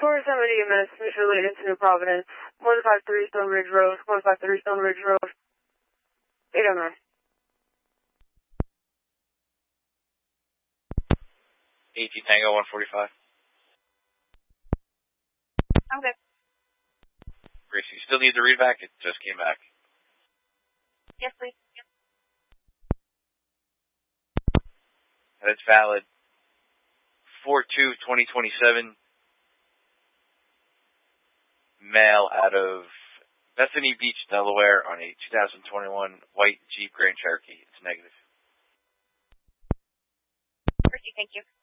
470 EMS, mission related to New Providence. 153 Stone Ridge Road, 153 Stone Ridge Road. 809. 18 Tango 145. Okay. Gracie, you still need the readback? It just came back. Yes, please. Yep. And it's valid 4/2/2027. Mail out of Bethany Beach, Delaware on a 2021 white Jeep Grand Cherokee. It's negative. Thank you.